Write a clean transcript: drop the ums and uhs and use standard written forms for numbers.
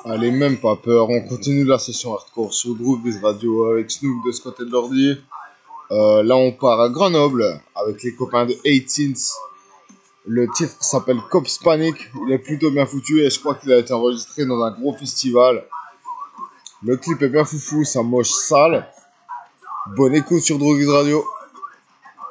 Allez, même pas peur, on continue la session hardcore sur Groovies Radio avec Snoop de ce côté de l'ordi. Là, on part à Grenoble avec les copains de 18th. Le titre s'appelle Cops Panic. Il est plutôt bien foutu et je crois qu'il a été enregistré dans un gros festival. Le clip est bien foufou, ça moche sale. Bonne écoute sur Groovies Radio.